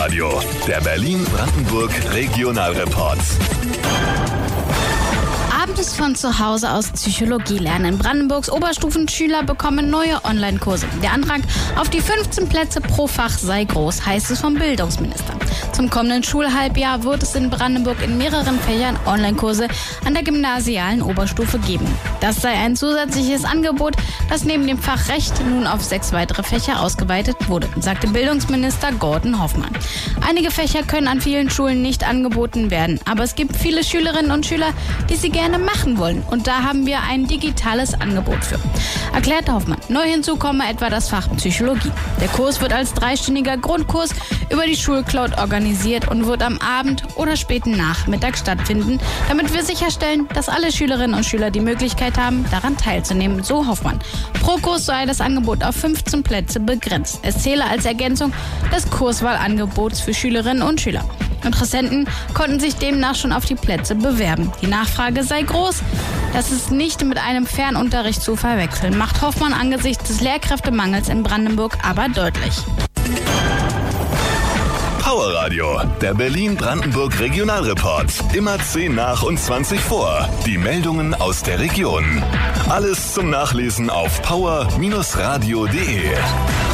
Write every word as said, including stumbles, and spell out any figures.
Powerradio, der Berlin-Brandenburg Regionalreport. Abends von zu Hause aus Psychologie lernen. Brandenburgs Oberstufenschüler bekommen neue Online-Kurse. Der Antrag auf die fünfzehn Plätze pro Fach sei groß, heißt es vom Bildungsminister. Zum kommenden Schulhalbjahr wird es in Brandenburg in mehreren Fächern Online-Kurse an der gymnasialen Oberstufe geben. Das sei ein zusätzliches Angebot, das neben dem Fach Recht nun auf sechs weitere Fächer ausgeweitet wurde, sagte Bildungsminister Gordon Hoffmann. Einige Fächer können an vielen Schulen nicht angeboten werden, aber es gibt viele Schülerinnen und Schüler, die sie gerne machen wollen. Und da haben wir ein digitales Angebot für, erklärte Hoffmann. Neu hinzu komme etwa das Fach Psychologie. Der Kurs wird als dreistündiger Grundkurs über die Schulcloud organisiert und wird am Abend oder späten Nachmittag stattfinden, damit wir sicherstellen, dass alle Schülerinnen und Schüler die Möglichkeit haben, daran teilzunehmen, so Hoffmann. Pro Kurs sei das Angebot auf fünfzehn Plätze begrenzt. Es zähle als Ergänzung des Kurswahlangebots für Schülerinnen und Schüler. Interessenten konnten sich demnach schon auf die Plätze bewerben. Die Nachfrage sei groß. Das ist nicht mit einem Fernunterricht zu verwechseln, macht Hoffmann angesichts des Lehrkräftemangels in Brandenburg aber deutlich. Powerradio, der Berlin-Brandenburg Regionalreport. Immer zehn nach und zwanzig vor. Die Meldungen aus der Region. Alles zum Nachlesen auf power Bindestrich radio punkt de.